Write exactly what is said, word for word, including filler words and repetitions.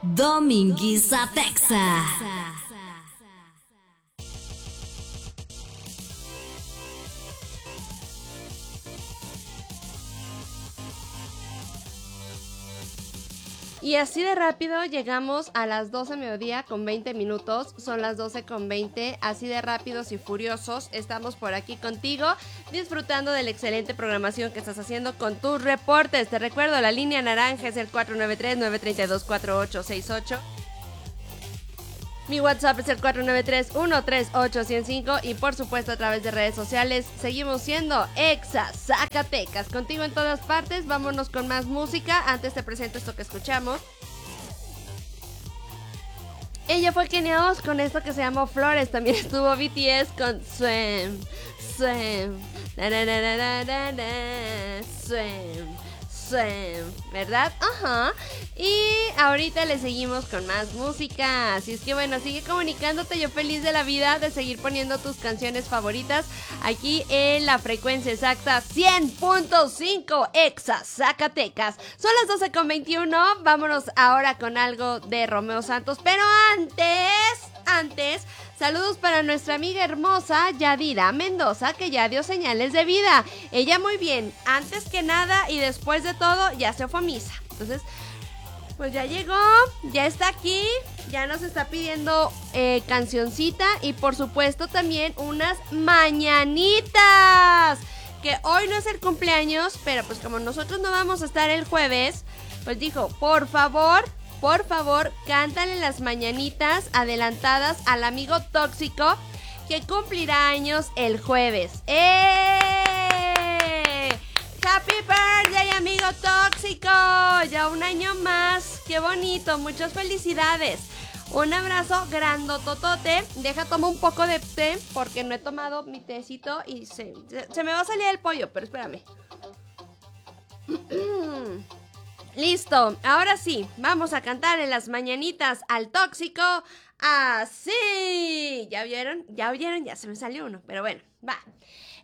Dominguiza Texas. Y así de rápido llegamos a las doce mediodía con veinte minutos, son las doce con veinte, así de rápidos y furiosos estamos por aquí contigo, disfrutando de la excelente programación que estás haciendo con tus reportes. Te recuerdo, la línea naranja es el cuatro nueve tres, nueve tres dos, cuatro ocho seis ocho. Mi WhatsApp es el cuatro nueve tres, uno tres ocho, uno cero cinco y por supuesto a través de redes sociales seguimos siendo Exa Zacatecas, contigo en todas partes. Vámonos con más música. Antes te presento esto que escuchamos. Ella fue Kenia Oz con esto que se llamó Flores. También estuvo B T S con Swim, Swim, na, na, na, na, na, na, Swim, Swim, ¿verdad? Ajá. Y ahorita le seguimos con más música. Así es que bueno, sigue comunicándote. Yo feliz de la vida de seguir poniendo tus canciones favoritas aquí en la frecuencia exacta cien punto cinco Exa Zacatecas. Son las doce con veintiuno. Vámonos ahora con algo de Romeo Santos. Pero antes, antes, saludos para nuestra amiga hermosa Yadira Mendoza, que ya dio señales de vida. Ella muy bien, antes que nada y después de todo ya se fue a misa. Entonces, pues ya llegó, ya está aquí, ya nos está pidiendo eh, cancioncita y por supuesto también unas mañanitas. Que hoy no es el cumpleaños, pero pues como nosotros no vamos a estar el jueves, pues dijo, por favor, por favor, cántale las mañanitas adelantadas al amigo tóxico que cumplirá años el jueves. ¡Eh! ¡Happy birthday, amigo tóxico! Ya un año más. ¡Qué bonito! Muchas felicidades. Un abrazo grandototote. Deja, tomo un poco de té porque no he tomado mi tecito y se, se, se me va a salir el pollo, pero espérame. Listo, ahora sí, vamos a cantar en las mañanitas al tóxico. Así. ¿Ya vieron? ¿Ya vieron? Ya se me salió uno, pero bueno, va.